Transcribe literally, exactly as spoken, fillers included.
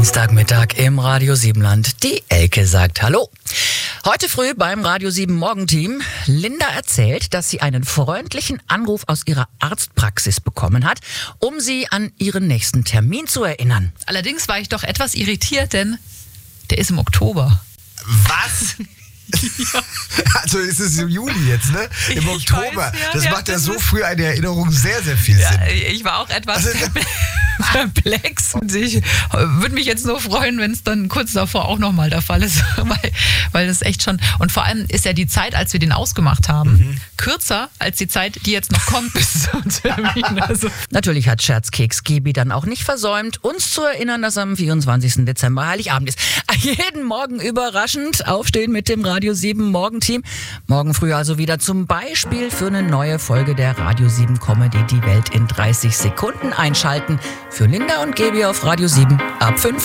Dienstagmittag im Radio Siebenland. Die Elke sagt Hallo. Heute früh beim Radio sieben Morgenteam. Linda erzählt, dass sie einen freundlichen Anruf aus ihrer Arztpraxis bekommen hat, um sie an ihren nächsten Termin zu erinnern. Allerdings war ich doch etwas irritiert, denn der ist im Oktober. Was? Ja. Also ist es im Juli jetzt, ne? Im ich Oktober. Weiß, ja, das ja, macht ja so früh eine Erinnerung sehr, sehr viel ja, Sinn. Ich war auch etwas also, perplex. Und ich würde mich jetzt nur freuen, wenn es dann kurz davor auch nochmal der Fall ist. Weil, weil das echt schon... Und vor allem ist ja die Zeit, als wir den ausgemacht haben, mhm. kürzer als die Zeit, die jetzt noch kommt bis zum Termin. Also. Natürlich hat Scherzkeks Gibi dann auch nicht versäumt, uns zu erinnern, dass am vierundzwanzigsten Dezember Heiligabend ist. Jeden Morgen überraschend aufstehen mit dem Radio sieben Morgenteam. Morgen früh also wieder zum Beispiel für eine neue Folge der Radio sieben Comedy Die Welt in dreißig Sekunden einschalten. Für Linda und Gaby auf Radio sieben ab fünf.